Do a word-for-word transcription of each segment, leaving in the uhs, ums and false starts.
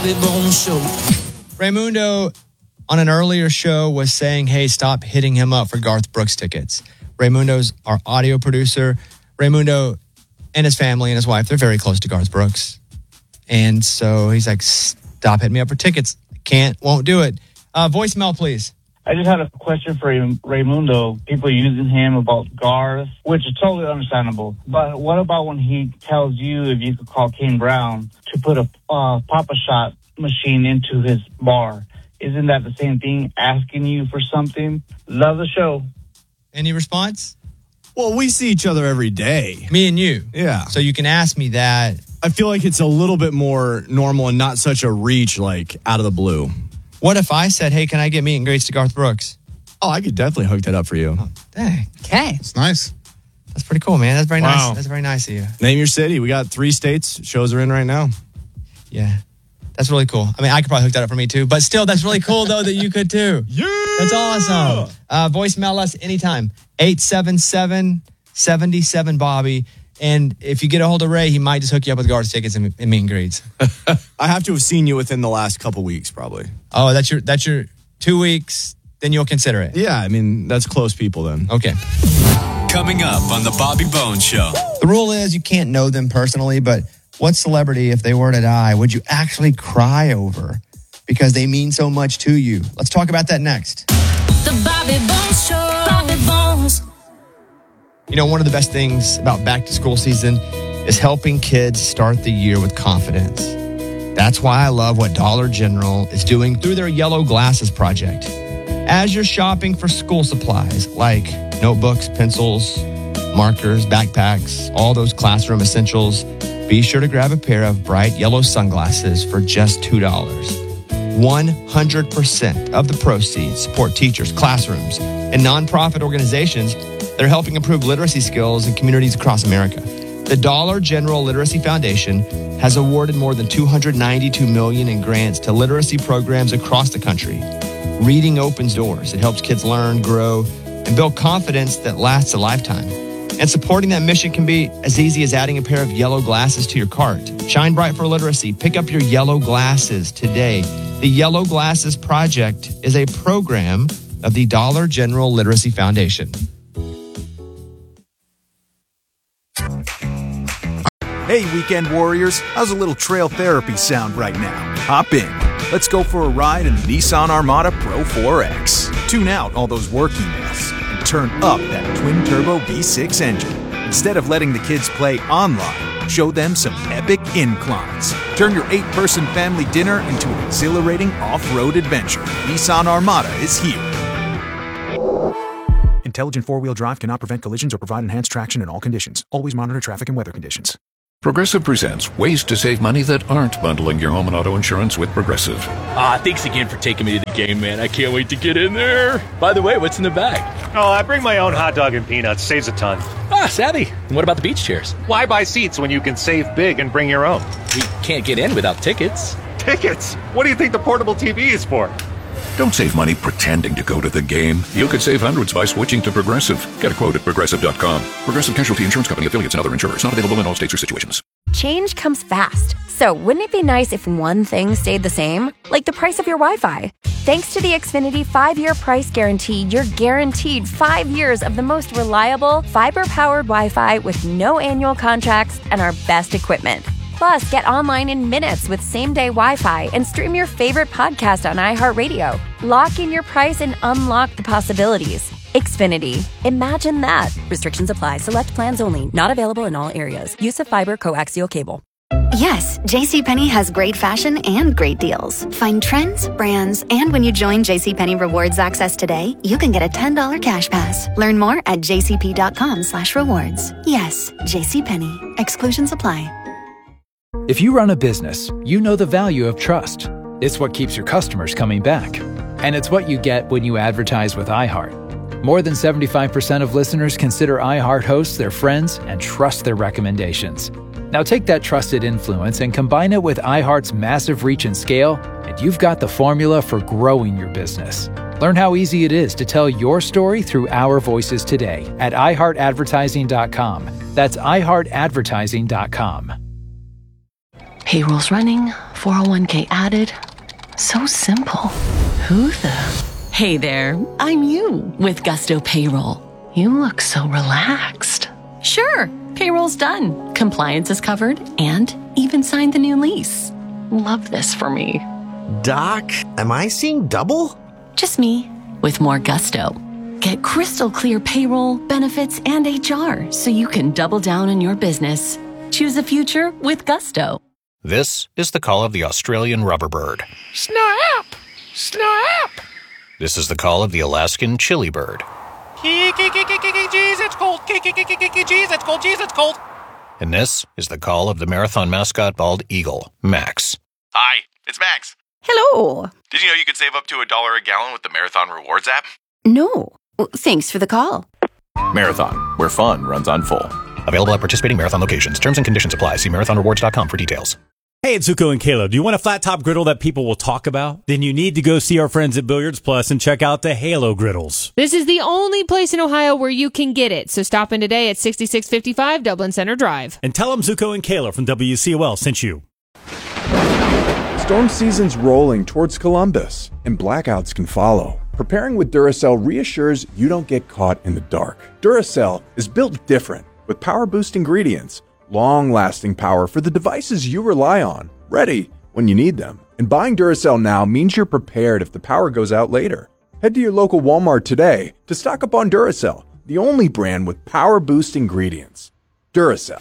Bobby Bones Show. Raymundo, on an earlier show, was saying, hey, stop hitting him up for Garth Brooks tickets. Raymundo's our audio producer. Raymundo and his family and his wife, they're very close to Garth Brooks. And so he's like, stop hitting me up for tickets. Can't, won't do it. Uh, voicemail, please. I just had a question for Raymundo. People using him about Garth, which is totally understandable. But what about when he tells you if you could call Kane Brown to put a uh, Papa Shot machine into his bar? Isn't that the same thing, asking you for something? Love the show. Any response? Well, we see each other every day. Me and you. Yeah. So you can ask me that. I feel like it's a little bit more normal and not such a reach, like, out of the blue. What if I said, hey, can I get meet and greets to Garth Brooks? Oh, I could definitely hook that up for you. Oh, dang. Okay. It's nice. That's pretty cool, man. That's very Wow. nice. That's very nice of you. Name your city. We got three states. Shows are in right now. Yeah. That's really cool. I mean, I could probably hook that up for me too, but still, that's really cool though that you could too. Yeah. That's awesome. Uh, voicemail us anytime. eight seven seven, seven seven, Bobby. And if you get a hold of Ray, he might just hook you up with Garth tickets and, and meet and greets. I have to have seen you within the last couple weeks, probably. Oh, that's your that's your two weeks. Then you'll consider it. Yeah, I mean, that's close people then. Okay. Coming up on the Bobby Bones Show. The rule is you can't know them personally, but what celebrity, if they were to die, would you actually cry over because they mean so much to you? Let's talk about that next. The Bobby Bones Show. Bobby Bones. You know, one of the best things about back to school season is helping kids start the year with confidence. That's why I love what Dollar General is doing through their Yellow Glasses project. As you're shopping for school supplies like notebooks, pencils, markers, backpacks, all those classroom essentials, be sure to grab a pair of bright yellow sunglasses for just two dollars. one hundred percent of the proceeds support teachers, classrooms, and nonprofit organizations that are helping improve literacy skills in communities across America. The Dollar General Literacy Foundation has awarded more than two hundred ninety-two million dollars in grants to literacy programs across the country. Reading opens doors. It helps kids learn, grow, and build confidence that lasts a lifetime. And supporting that mission can be as easy as adding a pair of yellow glasses to your cart. Shine bright for literacy. Pick up your yellow glasses today. The Yellow Glasses Project is a program of the Dollar General Literacy Foundation. Hey, weekend warriors, how's a little trail therapy sound right now? Hop in. Let's go for a ride in the Nissan Armada Pro four X. Tune out all those work emails and turn up that twin-turbo V six engine. Instead of letting the kids play online, show them some epic inclines. Turn your eight-person family dinner into an exhilarating off-road adventure. Nissan Armada is here. Intelligent four-wheel drive cannot prevent collisions or provide enhanced traction in all conditions. Always monitor traffic and weather conditions. Progressive presents ways to save money that aren't bundling your home and auto insurance with Progressive. Ah, thanks again for taking me to the game, man. I can't wait to get in there. By the way, what's in the bag? Oh, I bring my own hot dog and peanuts. Saves a ton. Ah, savvy. And what about the beach chairs? Why buy seats when you can save big and bring your own? We can't get in without tickets. Tickets? What do you think the portable T V is for? Don't save money pretending to go to the game. You could save hundreds by switching to Progressive. Get a quote at Progressive dot com. Progressive Casualty Insurance Company, affiliates, and other insurers. Not available in all states or situations. Change comes fast. So wouldn't it be nice if one thing stayed the same? Like the price of your Wi-Fi. Thanks to the Xfinity five-year price guarantee, you're guaranteed five years of the most reliable, fiber-powered Wi-Fi with no annual contracts and our best equipment. Plus, get online in minutes with same-day Wi-Fi and stream your favorite podcast on iHeartRadio. Lock in your price and unlock the possibilities. Xfinity. Imagine that. Restrictions apply. Select plans only. Not available in all areas. Use of fiber coaxial cable. Yes, JCPenney has great fashion and great deals. Find trends, brands, and when you join JCPenney Rewards Access today, you can get a ten dollars cash pass. Learn more at jcp.com slash rewards. Yes, JCPenney. Exclusions apply. If you run a business, you know the value of trust. It's what keeps your customers coming back. And it's what you get when you advertise with iHeart. More than seventy-five percent of listeners consider iHeart hosts their friends and trust their recommendations. Now take that trusted influence and combine it with iHeart's massive reach and scale, and you've got the formula for growing your business. Learn how easy it is to tell your story through our voices today at i heart advertising dot com. That's i heart advertising dot com. Payroll's running, four oh one k added. So simple. Who the? Hey there, I'm you with Gusto Payroll. You look so relaxed. Sure, payroll's done. Compliance is covered and even signed the new lease. Love this for me. Doc, am I seeing double? Just me with more gusto. Get crystal clear payroll, benefits, and H R so you can double down on your business. Choose a future with Gusto. This is the call of the Australian rubber bird. Snap! Snap! This is the call of the Alaskan chili bird. Jeez, it's cold. Jeez, it's cold. Jeez, it's cold. And this is the call of the marathon mascot bald eagle, Max. Hi, it's Max. Hello. Did you know you can save up to a dollar a gallon with the Marathon Rewards app? No. Well, thanks for the call. Marathon, where fun runs on full. Available at participating Marathon locations. Terms and conditions apply. See marathon rewards dot com for details. Hey, it's Zuko and Kayla. Do you want a flat top griddle that people will talk about? Then you need to go see our friends at Billiards Plus and check out the Halo griddles. This is the only place in Ohio where you can get it. So stop in today at sixty-six fifty-five Dublin Center Drive. And tell them Zuko and Kayla from W C O L sent you. Storm season's rolling towards Columbus, and blackouts can follow. Preparing with Duracell reassures you don't get caught in the dark. Duracell is built different, with power-boost ingredients, long-lasting power for the devices you rely on, ready when you need them. And buying Duracell now means you're prepared if the power goes out later. Head to your local Walmart today to stock up on Duracell, the only brand with power-boost ingredients. Duracell.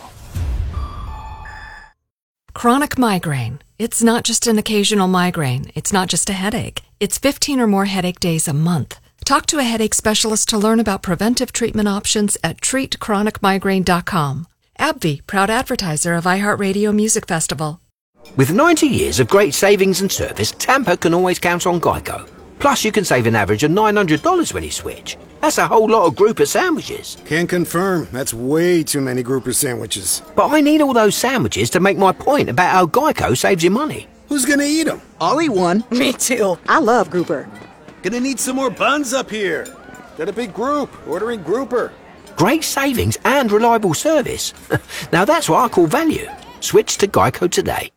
Chronic migraine. It's not just an occasional migraine. It's not just a headache. It's fifteen or more headache days a month. Talk to a headache specialist to learn about preventive treatment options at treat chronic migraine dot com. AbbVie, proud advertiser of iHeartRadio Music Festival. With ninety years of great savings and service, Tampa can always count on Geico. Plus, you can save an average of nine hundred dollars when you switch. That's a whole lot of grouper sandwiches. Can confirm. That's way too many grouper sandwiches. But I need all those sandwiches to make my point about how Geico saves you money. Who's gonna eat them? I'll eat one. Me too. I love grouper. Gonna need some more buns up here. Got a big group ordering grouper. Great savings and reliable service. Now that's what I call value. Switch to Geico today.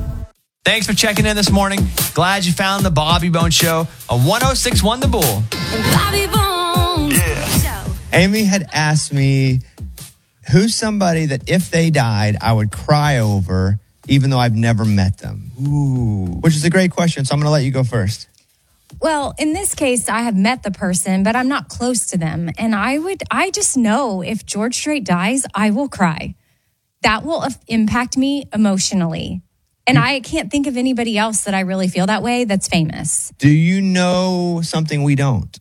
Thanks for checking in this morning. Glad you found the Bobby Bones Show on one oh six point one The Bull. Bobby Bones. Yeah. Amy had asked me who's somebody that if they died, I would cry over, even though I've never met them. Ooh. Which is a great question, so I'm going to let you go first. Well, in this case, I have met the person, but I'm not close to them. And I would, I just know if George Strait dies, I will cry. That will impact me emotionally. And I can't think of anybody else that I really feel that way that's famous. Do you know something we don't?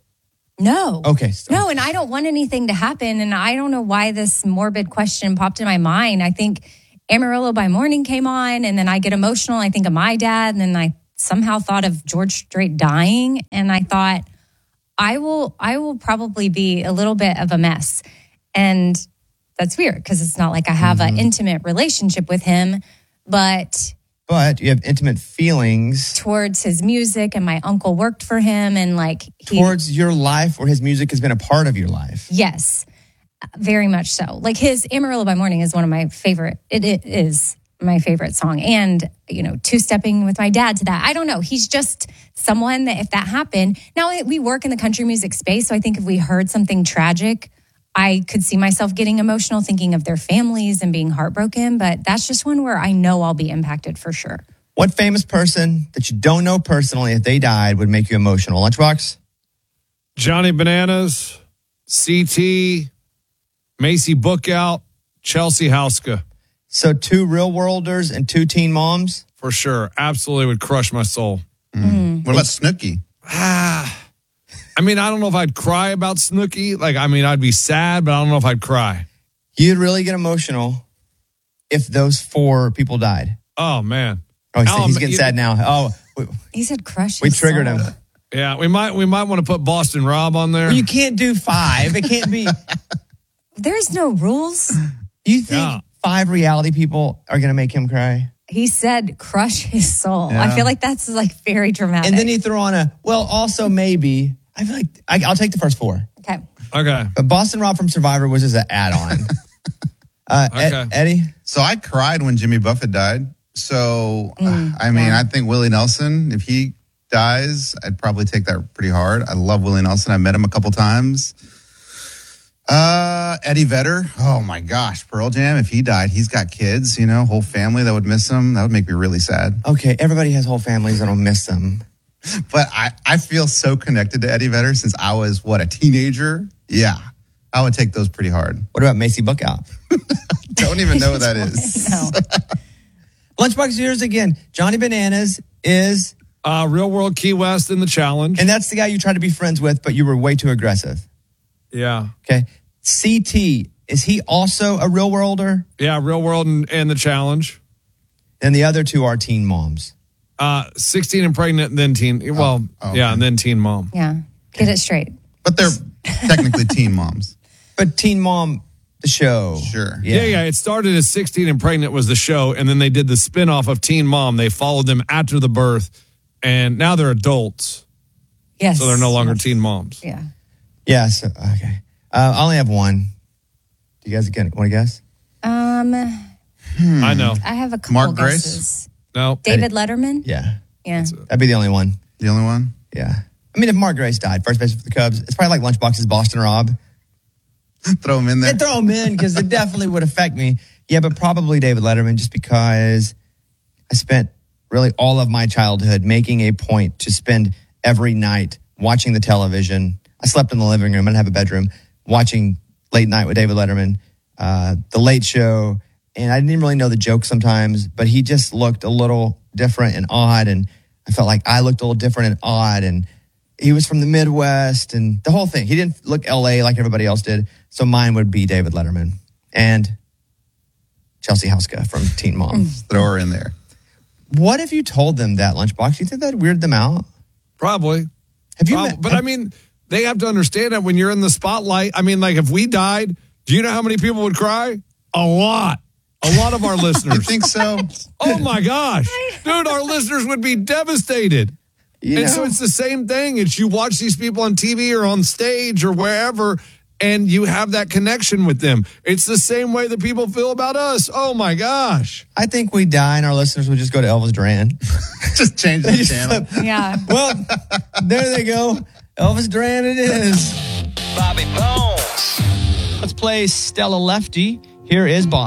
No. Okay. So. No, and I don't want anything to happen. And I don't know why this morbid question popped in my mind. I think Amarillo by Morning came on, and then I get emotional. I think of my dad, and then I somehow thought of George Strait dying. And I thought, I will, I will probably be a little bit of a mess. And that's weird because it's not like I have mm-hmm. an intimate relationship with him, but... But you have intimate feelings towards his music, and my uncle worked for him, and like he, towards your life, where his music has been a part of your life. Yes, very much so. Like his Amarillo by Morning is one of my favorite. It, it is my favorite song, and you know, two stepping with my dad to that. I don't know. He's just someone that if that happened. Now we work in the country music space, so I think if we heard something tragic, I could see myself getting emotional thinking of their families and being heartbroken, but that's just one where I know I'll be impacted for sure. What famous person that you don't know personally, if they died, would make you emotional? Lunchbox? Johnny Bananas, C T, Macy Bookout, Chelsea Houska. So two real worlders and two teen moms? For sure. Absolutely would crush my soul. Mm. What about Snooki? Ah. I mean, I don't know if I'd cry about Snooki. Like, I mean, I'd be sad, but I don't know if I'd cry. You'd really get emotional if those four people died. Oh, man. Oh, he's, he's getting sad now. Oh, we, he said crush. We triggered soul. him. Yeah, we might we might want to put Boston Rob on there. Well, you can't do five. It can't be. There's no rules. You think yeah. five reality people are going to make him cry? He said crush his soul. Yeah. I feel like that's like very dramatic. And then you throw on a, well, also maybe. I feel like I, I'll take the first four. Okay. Okay. But Boston Rob from Survivor was just an add-on. uh, okay. Ed, Eddie? So I cried when Jimmy Buffett died. So, Mm, I mean, yeah. I think Willie Nelson, if he dies, I'd probably take that pretty hard. I love Willie Nelson. I met him a couple times. Uh, Eddie Vedder. Oh my gosh. Pearl Jam. If he died, he's got kids, you know, whole family that would miss him. That would make me really sad. Okay. Everybody has whole families that'll miss them. But I, I feel so connected to Eddie Vedder since I was, what, a teenager? Yeah. I would take those pretty hard. What about Macy Bookout? Don't even know what that is. No. Lunchbox here's again. Johnny Bananas is Uh, Real World Key West in the challenge. and that's the guy you tried to be friends with, but you were way too aggressive. Yeah. Okay. C T, is he also a real worlder? Yeah, Real World and, and the challenge. And the other two are teen moms. Uh, sixteen and pregnant, and then teen. Well, oh, yeah, okay. and then teen mom. Yeah. Get it straight. But they're technically teen moms. But Teen Mom, the show. Sure. Yeah. yeah, yeah. It started as sixteen and pregnant was the show, and then they did the spinoff of Teen Mom. They followed them after the birth, and now they're adults. Yes. So they're no longer teen moms. Yeah. Yeah, so, okay. Uh, I only have one. Do you guys want to guess? Um, Hmm. I know. I have a couple Mark Grace? guesses. No. David Letterman? Yeah. Yeah. That'd be the only one. The only one? Yeah. I mean, if Mark Grace died, first baseman for the Cubs, it's probably like Lunchbox's Boston Rob. Throw him in there. Yeah, throw him in because it definitely would affect me. Yeah, but probably David Letterman just because I spent really all of my childhood making a point to spend every night watching the television. I slept in the living room. I didn't have a bedroom. Watching Late Night with David Letterman, uh, The Late Show. And I didn't really know the jokes sometimes, but he just looked a little different and odd. And I felt like I looked a little different and odd. And he was from the Midwest and the whole thing. He didn't look L A like everybody else did. So mine would be David Letterman and Chelsea Houska from Teen Mom. Throw her in there. What if you told them that, Lunchbox? Do you think that'd weird them out? Probably. Have you? Prob- met- but I mean, they have to understand that when you're in the spotlight. I mean, like if we died, do you know how many people would cry? A lot. A lot of our listeners. You think so? Oh my gosh. Dude, our listeners would be devastated. You and know? so it's the same thing. It's you watch these people on T V or on stage or wherever, and you have that connection with them. It's the same way that people feel about us. Oh my gosh. I think we die and our listeners would just go to Elvis Duran. Just change the channel. Yeah. Well, there they go. Elvis Duran it is. Bobby Bones. Let's play Stella Lefty. Here is Bob.